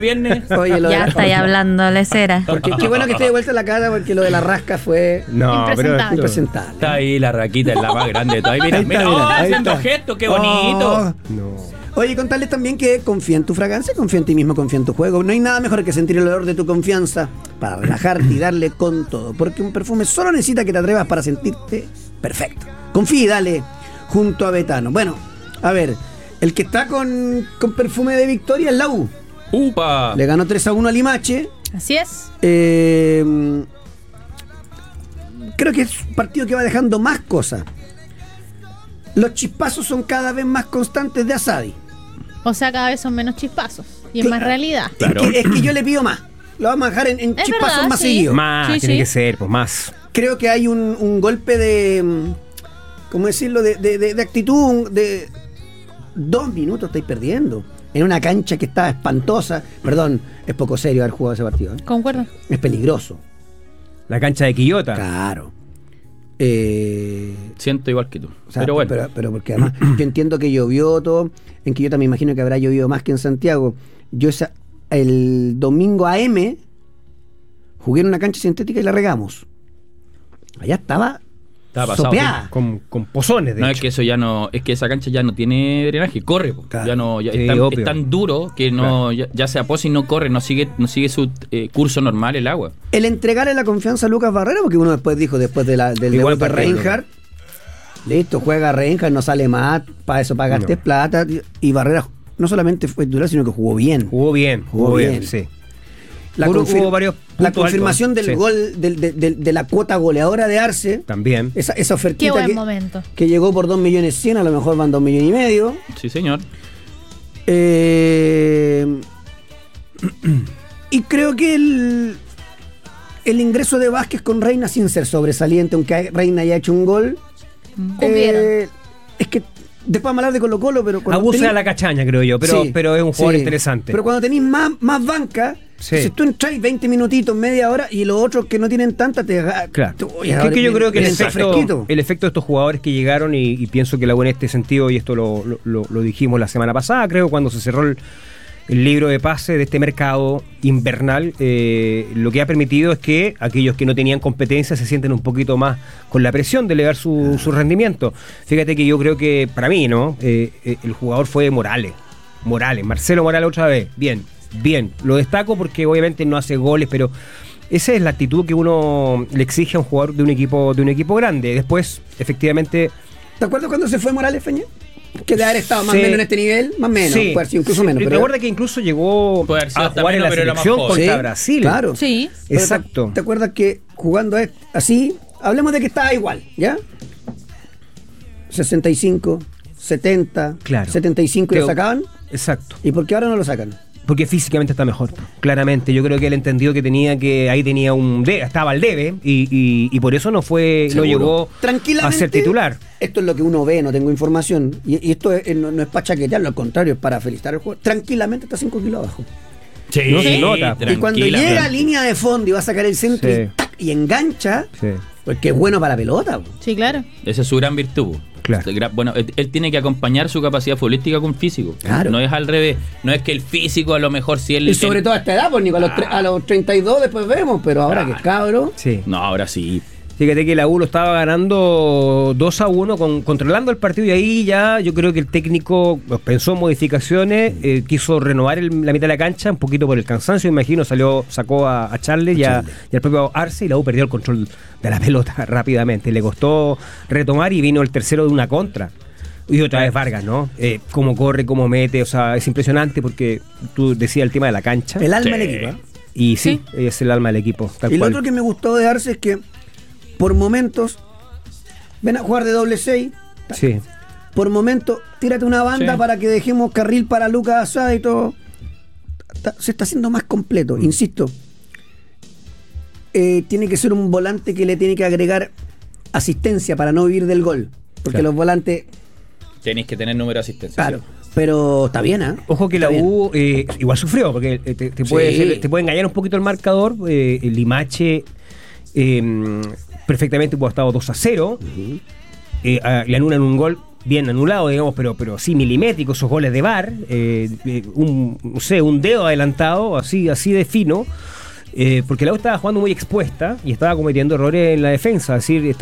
viernes. Oye, Ya estáis hablando, lecera. Porque qué bueno que esté de vuelta en la cara, porque lo de la rasca fue No, pero Impresentable. impresentable. Está ahí la raquita, es la más grande de todas. Mira, Ahí está, mira, mira, ahí haciendo está. gestos, qué bonito. Oh. no. Oye, contarles también que confía en tu fragancia, confía en ti mismo, confía en tu juego. No hay nada mejor que sentir el olor de tu confianza para relajarte y darle con todo. Porque un perfume solo necesita que te atrevas para sentirte perfecto. Confía y dale junto a Betano. Bueno, a ver, el que está con perfume de victoria es la U. ¡Upa! Le ganó 3-1 a Limache. Así es. Creo que es un partido que va dejando más cosas. Los chispazos son cada vez más constantes de Asadi. O sea, cada vez son menos chispazos. Y es más realidad. Claro. Es que yo le pido más. Lo vamos a dejar en Es chispazos verdad, más sí. seguidos. Más, Sí, tiene sí. que ser, pues más. Creo que hay un golpe de. ¿Cómo decirlo? De actitud. De 2 minutos estáis perdiendo. En una cancha que está espantosa. Perdón, es poco serio haber jugado ese partido. Concuerdo. Es peligroso. La cancha de Quillota. Claro. Siento igual que tú. O sea, pero bueno. pero porque además yo entiendo que llovió todo. En Quillota me imagino que habrá llovido más que en Santiago. El domingo AM jugué en una cancha sintética y la regamos. Allá estaba pasado. sopeada. Con pozones, de No, hecho. es que eso ya no, es que esa cancha ya no tiene drenaje, corre, po. Claro. Ya no, ya Sí, es obvio. tan duro que no, ya se aposa y no corre, no sigue su curso normal el agua. El entregarle la confianza a Lucas Barrera, porque uno después dijo, después del Igual debut de partido, Reinhardt, listo, juega Reinhardt, no sale más, para eso pagaste No. plata, y Barrera no solamente fue titular, sino que jugó bien. Jugó bien, Jugó bien. sí. La, Hubo varios la puntos confirmación altos, del sí. gol, de la cuota goleadora de Arce, También. esa Qué ofertita buen momento. que llegó por 2.100.000, a lo mejor van 2,5 millones. Sí, señor. Y creo que el ingreso de Vázquez con Reina, sin ser sobresaliente, aunque Reina haya hecho un gol, Cumplieron. es que después vamos a hablar de Colo Colo, pero cuando Abusa tenés- de la cachaña, creo yo, pero, Sí, pero es un jugador sí. interesante. Pero cuando tenéis más banca, Sí. si tú entras 20 minutitos, media hora, y los otros que no tienen tanta, Claro. Uy, Es ahora que yo creo que el vienen fresquitos. efecto de estos jugadores que llegaron, y pienso que la U en este sentido, y esto lo dijimos la semana pasada, creo, cuando se cerró el libro de pase de este mercado invernal, lo que ha permitido es que aquellos que no tenían competencia se sienten un poquito más con la presión de elevar su rendimiento. Fíjate que yo creo que, para mí, ¿no? El jugador fue Morales, Marcelo Morales otra vez, bien, lo destaco porque obviamente no hace goles, pero esa es la actitud que uno le exige a un jugador de un equipo grande. Después, efectivamente, ¿Te acuerdas cuando se fue Morales, Feña? Que de haber estado más o Sí. menos en este nivel, más o menos, sí, puede haber sido incluso sí. menos. Pero Recuerda que incluso llegó Puede haber sido a hasta jugar en menos, la pero era más selección joven. contra Sí, Brasil. claro. Sí. Pero Exacto. ¿Te acuerdas que jugando así, hablemos de que estaba igual, ¿ya? 65, 70, Claro. 75 y lo Creo- sacaban. Exacto. ¿Y por qué ahora no lo sacan? Porque físicamente está mejor, claramente. Yo creo que él entendió que ahí tenía estaba al debe, y por eso no Seguro. llegó Tranquilamente. a ser titular. Esto es lo que uno ve, no tengo información. Y esto no es para chaquetearlo, al contrario, es para felicitar al jugador. Tranquilamente está 5 kilos abajo. Sí, No se nota. Y cuando llega a línea de fondo y va a sacar el centro Sí. y, ¡tac! Y engancha, Sí. porque es bueno para la pelota. Po. Sí, claro. Esa es su gran virtud. Claro. Bueno, él tiene que acompañar su capacidad futbolística con físico. Claro. No es al revés. No es que el físico a lo mejor si él... Y sobre todo a esta edad, pues Nico, a los 32 después vemos, pero ahora que es cabro. Sí. No, ahora sí. Fíjate que la U lo estaba ganando 2-1, controlando el partido, y ahí ya yo creo que el técnico pensó en modificaciones, quiso renovar la mitad de la cancha, un poquito por el cansancio, imagino, sacó a Charles y al propio Arce, y la U perdió el control de la pelota rápidamente. Le costó retomar y vino el tercero de una contra. Y otra vez Vargas, ¿no? Cómo corre, cómo mete, o sea, es impresionante porque tú decías el tema de la cancha. El alma Sí. del equipo. ¿Eh? Y sí, es el alma del equipo, tal Y lo cual. otro que me gustó de Arce es que por momentos ven a jugar de doble 6. Sí. Por momentos, tírate una banda Sí. para que dejemos carril para Lucas Asada y todo. Se está haciendo más completo, insisto. Tiene que ser un volante que le tiene que agregar asistencia para no vivir del gol. Porque Claro. los volantes, Tenéis que tener número de asistencia. claro. ¿sí? Pero está bien, ¿eh? Ojo que la Está bien. U igual sufrió, porque te puede engañar un poquito el marcador. El Limache perfectamente pudo haber estado 2-0. Le anulan un gol bien anulado, digamos, pero sí milimétrico, esos goles de VAR, un dedo adelantado, así de fino, porque la U estaba jugando muy expuesta y estaba cometiendo errores en la defensa, es decir,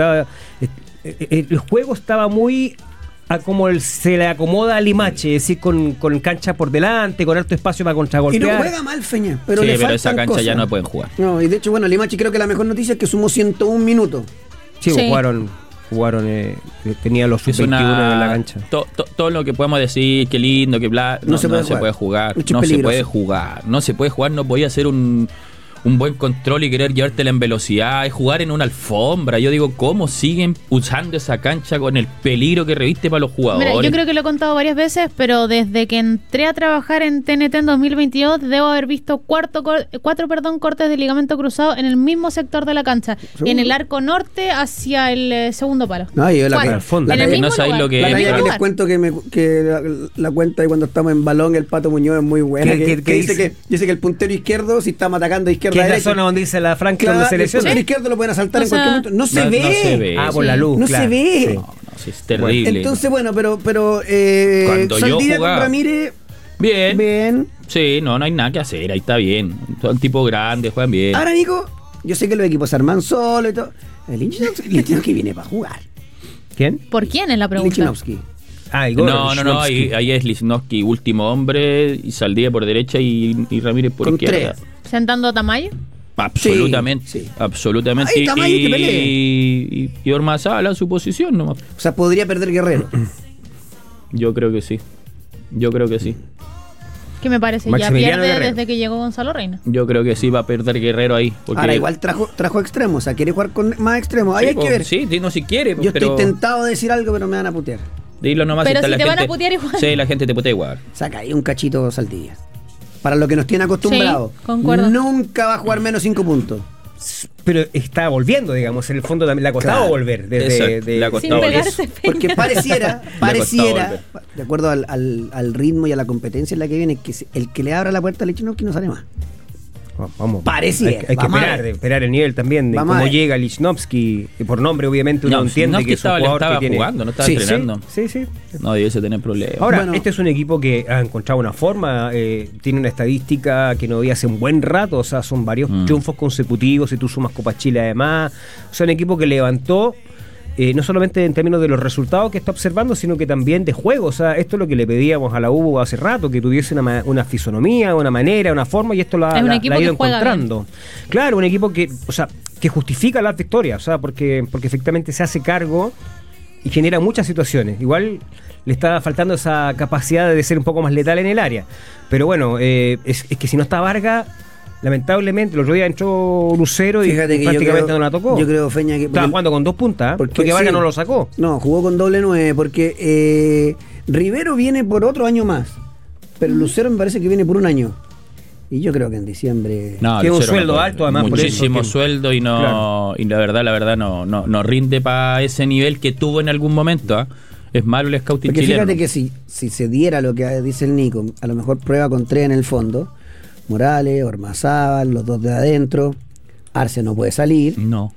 el juego estaba muy como se le acomoda a Limache, es decir, con cancha por delante, con alto espacio para contragolpear. Y no juega mal, Feña, pero sí, le pero faltan esa cancha cosas. ya no pueden jugar. No, y de hecho, bueno, Limache creo que la mejor noticia es que sumó 101 minutos. Sí, Sí. jugaron tenía los Es sub-21 en la cancha. Todo lo que podemos decir, qué lindo, que bla, No se puede jugar. Mucho No se peligroso. puede jugar. No se puede jugar, no podía hacer un buen control y querer llevártela en velocidad, es jugar en una alfombra. Yo digo, ¿cómo siguen usando esa cancha con el peligro que reviste para los jugadores? Mira, yo creo que lo he contado varias veces, pero desde que entré a trabajar en TNT en 2022, debo haber visto cuatro cortes de ligamento cruzado en el mismo sector de la cancha, ¿Seguro? en el arco norte hacia el segundo palo. No, yo la Cuatro. al fondo. En el Que mismo no sabéis lugar. lo que La es, En el talla mismo que les lugar. cuento que la cuenta de cuando estamos en balón, el Pato Muñoz es muy buena. ¿Qué Que dice dice? que el puntero izquierdo, si estamos atacando izquierda Que a es la derecha, zona donde dice la Franca claro, donde se el lesiona. puntero izquierdo lo pueden asaltar O en sea, cualquier momento. No se no ve. se ve. Por Sí. la luz, No claro. se ve. Sí. No, sí, es terrible. Entonces, bueno, pero Cuando yo Saldivia con jugaba. Ramírez, Bien. bien. Sí, no hay nada que hacer, ahí está bien. Son tipos grandes, juegan bien. Ahora, Nico, yo sé que los equipos se arman solo y todo. El Lichnowsky viene para jugar. ¿Quién? ¿Por quién es la pregunta? Lichnowsky. Igor No, Lichnowsky. ahí es Lichnowsky, último hombre, y Saldivia por derecha y Ramírez por Con izquierda. tres. ¿Sentando a Tamayo? Absolutamente, Sí, sí. absolutamente. Ahí Tamayo que pelee. Y Ormazábal a su posición nomás. O sea, podría perder Guerrero. Yo creo que sí. Yo creo que sí. Que me parece Maximiliano ya pierde Guerrero. desde que llegó Gonzalo Reina. Yo creo que sí va a perder Guerrero ahí. Porque Ahora, igual trajo extremos. O sea, quiere jugar con más extremos. Ahí Sí, hay que ver. Sí, no si quiere. Yo pero estoy tentado de decir algo, pero me van a putear. dilo nomás. Pero está si la te van a gente- putear igual. Sí, la gente te putea igual. Saca ahí un cachito Saldivia. Para lo que nos tiene acostumbrados. Sí, concuerdo. Nunca va a jugar menos 5 puntos. Pero está volviendo, digamos. En el fondo también le ha costado Claro. volver. Desde, Exacto, le ha Sin costado pegarse Porque Peña. pareciera, volver. de acuerdo al ritmo y a la competencia en la que viene, que el que le abra la puerta a Lichnowsky no sale más. Vamos. Pareciera, Hay que vamos a esperar, ver. esperar el nivel también de Vamos a cómo ver. llega Lichnowsky. Y por nombre, obviamente, uno entiende no, que es un jugador estaba que tiene. jugando, no estaba Sí, entrenando. Sí. No debiese tener problemas. Ahora, Bueno. este es un equipo que ha encontrado una forma, tiene una estadística que no había hace un buen rato, o sea, son varios triunfos consecutivos, si tú sumas Copa Chile además, o sea, un equipo que levantó, no solamente en términos de los resultados que está observando, sino que también de juego, o sea, esto es lo que le pedíamos a la U hace rato, que tuviese una fisonomía, una manera, una forma, y esto Es un la equipo ha ido que juega encontrando. Claro, un equipo que, o sea, que justifica las victorias, o sea, porque efectivamente se hace cargo y genera muchas situaciones. Igual le está faltando esa capacidad de ser un poco más letal en el área. Pero bueno, es que si no está Vargas, lamentablemente, el otro día entró Lucero y Fíjate que prácticamente yo creo, no la tocó. Yo creo, Feña, que. Estaba jugando con 2 puntas, porque sí. Vargas no lo sacó. No, jugó con doble 9, porque Rivero viene por otro año más. Pero Lucero me parece que viene por un año. Y yo creo que en diciembre. No, que es un Lucero sueldo puede. alto, además, por muchísimo eso que- sueldo y no Claro. y la verdad no rinde para ese nivel que tuvo en algún momento. ¿Ah? Es malo el scouting Porque chileno. fíjate que si se diera lo que dice el Nico, a lo mejor prueba con 3 en el fondo. Morales, Ormazábal, los 2 de adentro. Arce no puede salir. No.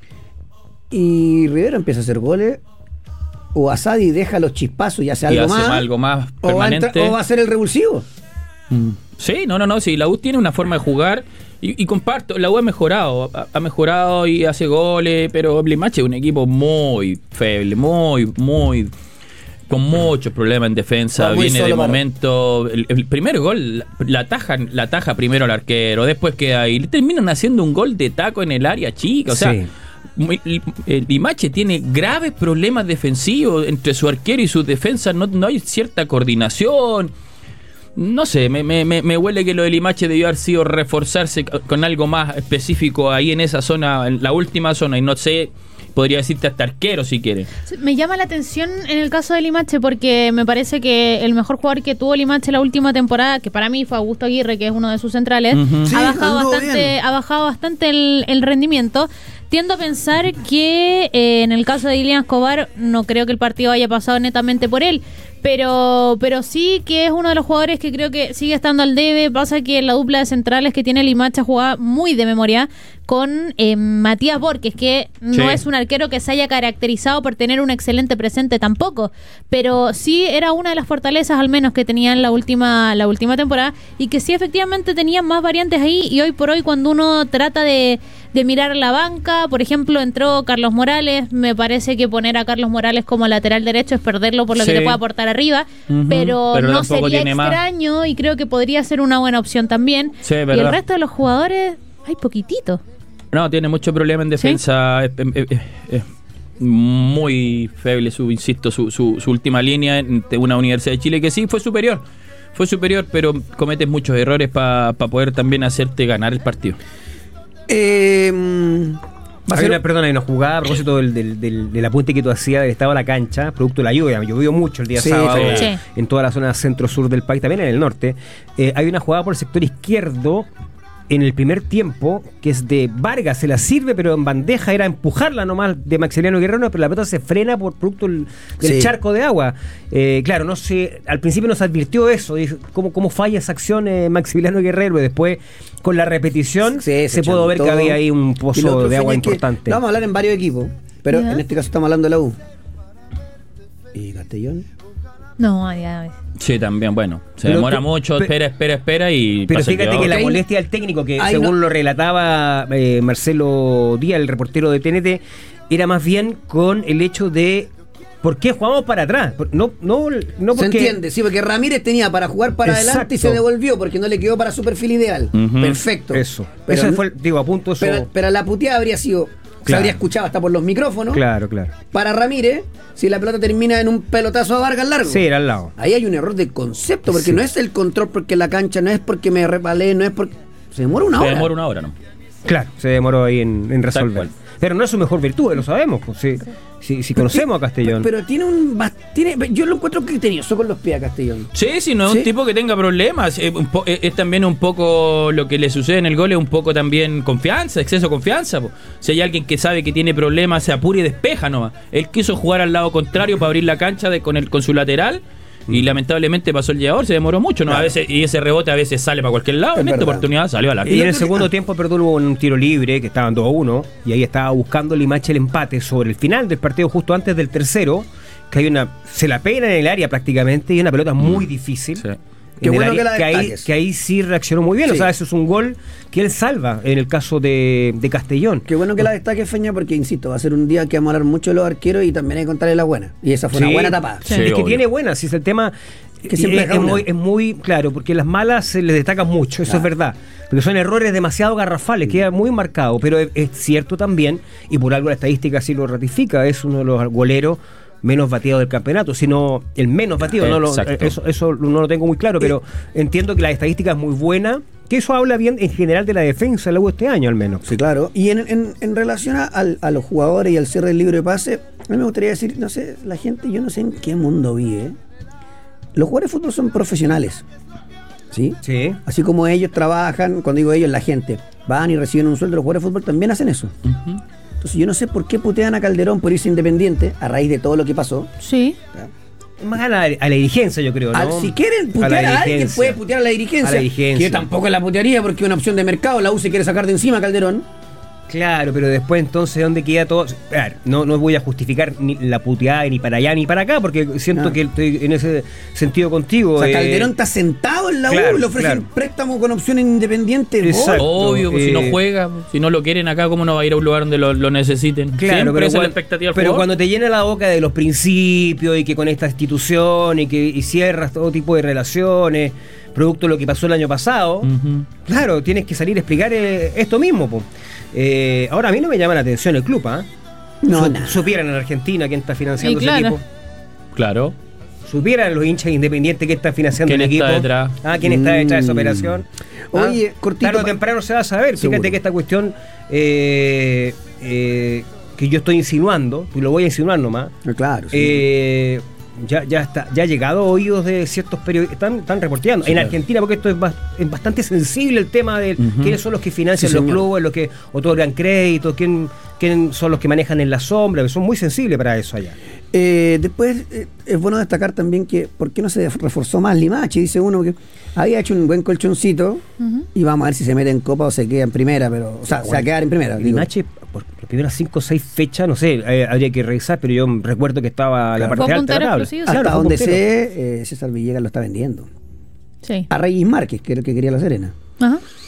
Y Rivero empieza a hacer goles. O Asadi deja los chispazos y hace Y algo hace más. algo más o va a permanente. o va a ser el revulsivo. Sí, no, sí, la U tiene una forma de jugar y comparto, la U ha mejorado y hace goles, pero Limache es un equipo muy feble, muy con muchos problemas en defensa, Muy viene solo de para- momento, el primer gol la taja primero el arquero, después queda ahí, le terminan haciendo un gol de taco en el área chica, o sea, Sí. el Limache tiene graves problemas defensivos entre su arquero y sus defensas, no hay cierta coordinación. No sé, me huele que lo de Limache debió haber sido reforzarse con algo más específico ahí en esa zona, en la última zona, y no sé, podría decirte hasta arquero si quiere. Me llama la atención en el caso de Limache porque me parece que el mejor jugador que tuvo Limache la última temporada, que para mí fue Augusto Aguirre, que es uno de sus centrales, Ujú. Sí, ha bajado bastante el rendimiento. Tiendo a pensar que en el caso de Ilian Escobar no creo que el partido haya pasado netamente por él, Pero sí que es uno de los jugadores que creo que sigue estando al debe. Pasa que la dupla de centrales que tiene Limache jugaba muy de memoria con Matías Borges, que no es un arquero que se haya caracterizado por tener un excelente presente tampoco, pero sí era una de las fortalezas al menos que tenía en la última temporada, y que sí efectivamente tenía más variantes ahí. Y hoy por hoy, cuando uno trata de mirar la banca, por ejemplo, entró Carlos Morales. Me parece que poner a Carlos Morales como lateral derecho es perderlo por lo que te puede aportar arriba, pero no sería extraño más. Y creo que podría ser una buena opción también. Sí, y el resto de los jugadores, hay poquitito. No, tiene mucho problema en defensa. Es muy feble su última línea en una Universidad de Chile que sí fue superior, pero cometes muchos errores para poder también hacerte ganar el partido. Hay una jugada a propósito del apunte que tú hacías del estado de la cancha, producto de la lluvia. Llovió mucho el día sábado en toda la zona centro-sur del país, también en el norte. Hay una jugada por el sector izquierdo en el primer tiempo, que es de Vargas, se la sirve, pero en bandeja era empujarla nomás de Maximiliano Guerrero, pero la pelota se frena por producto del charco de agua. Claro, no sé, al principio nos advirtió eso, cómo falla esa acción Maximiliano Guerrero, y después con la repetición se pudo ver que había ahí un pozo de agua importante. Vamos a hablar en varios equipos, pero en este caso estamos hablando de la U. ¿Y Castellón? No, ya. Sí, también, bueno. Se demora mucho, espera y... Pero fíjate que la molestia del técnico, que según lo relataba Marcelo Díaz, el reportero de TNT, era más bien con el hecho de ¿por qué jugamos para atrás? No porque... Se entiende, sí, porque Ramírez tenía para jugar para adelante y se devolvió porque no le quedó para su perfil ideal. Perfecto. Eso. Pero, eso fue, a punto eso... Pero la puteada habría sido... Se habría escuchado hasta por los micrófonos. Claro. Para Ramírez, si la pelota termina en un pelotazo a Vargas largo. Sí, era al lado. Ahí hay un error de concepto, porque no es el control, porque la cancha no es porque me resbalé, no es porque... Se demora una hora, ¿no? Claro, se demoró ahí en resolver. Pero no es su mejor virtud, lo sabemos. Pues, si conocemos a Castellón. Pero yo lo encuentro criterioso con los pies a Castellón. Sí, no es un tipo que tenga problemas. Es también un poco lo que le sucede en el gol, es un poco también confianza, exceso de confianza. Si hay alguien que sabe que tiene problemas, se apura y despeja nomás. Él quiso jugar al lado contrario para abrir la cancha con su lateral. Y lamentablemente pasó el llegador, se demoró mucho, ¿no? Claro. A veces, y ese rebote a veces sale para cualquier lado. En esta oportunidad salió a la... Y en el segundo tiempo Perdón hubo un tiro libre, que estaban 2-1, y ahí estaba buscando Limache el empate sobre el final del partido, justo antes del tercero, que hay se la pega en el área prácticamente, y una pelota muy difícil. Sí. Qué bueno que que ahí sí reaccionó muy bien. Sí. O sea, eso es un gol que él salva en el caso de Castellón. Qué bueno que la destaque, Feña, porque insisto, va a ser un día que vamos a hablar mucho de los arqueros y también hay que contarle la buena. Y esa fue una buena tapada. Sí, es que tiene buena, si es el tema que siempre es muy claro, porque las malas se les destacan mucho, eso es verdad. Porque son errores demasiado garrafales, queda muy marcado, pero es cierto también, y por algo la estadística sí lo ratifica, es uno de los goleros menos batido del campeonato, sino el menos batido. Eso no lo tengo muy claro, pero entiendo que la estadística es muy buena, que eso habla bien en general de la defensa de la U este año al menos. Sí, claro. Y en relación a los jugadores y al cierre del libro de pase, a mí me gustaría decir, no sé, la gente, yo no sé en qué mundo vive. Los jugadores de fútbol son profesionales, ¿sí? Sí. Así como ellos trabajan, cuando digo ellos, la gente, van y reciben un sueldo, los jugadores de fútbol también hacen eso. Entonces yo no sé por qué putean a Calderón por irse Independiente a raíz de todo lo que pasó. Sí. Más a la dirigencia, yo creo, ¿no? Si quieren putear a alguien, puede putear a la dirigencia. Que yo tampoco la putearía porque es una opción de mercado. La U se quiere sacar de encima a Calderón. Claro, pero después entonces, ¿dónde queda todo? No voy a justificar ni la puteada ni para allá ni para acá, porque siento que estoy en ese sentido contigo. O sea, Calderón está sentado en la U, le ofrecen préstamo con opciones independientes. Exacto. Obvio, si no juega, si no lo quieren acá, ¿cómo no va a ir a un lugar donde lo necesiten? Claro, siempre es la expectativa del pero jugador. Cuando te llena la boca de los principios y que con esta institución y cierras todo tipo de relaciones, producto de lo que pasó el año pasado, claro, tienes que salir a explicar esto mismo, po. Ahora a mí no me llama la atención el club, supieran en Argentina quién está financiando ese equipo. Claro. Supieran los hinchas independientes que están financiando el equipo. ¿Quién está detrás? ¿Quién está detrás de esa operación? Oye, cortito. Tarde o temprano se va a saber. Seguro. Fíjate que esta cuestión que yo estoy insinuando, y lo voy a insinuar nomás. Claro. Sí. Ya ha llegado a oídos de ciertos periodistas, están reporteando en Argentina, porque esto es bastante sensible el tema de quiénes son los que financian los clubes, los que otorgan créditos, quién son los que manejan en la sombra, que son muy sensibles para eso allá. Después es bueno destacar también que ¿por qué no se reforzó más Limache? Dice uno que había hecho un buen colchoncito y vamos a ver si se mete en Copa o se queda en primera, pero se va a quedar en primera. Limache, por las primeras 5 o 6 fechas, no sé, habría que revisar, pero yo recuerdo que estaba la parte alta de la tabla. Hasta donde sé, César Villegas lo está vendiendo. Sí. A Reyes Márquez, que es el que quería La Serena. Ajá.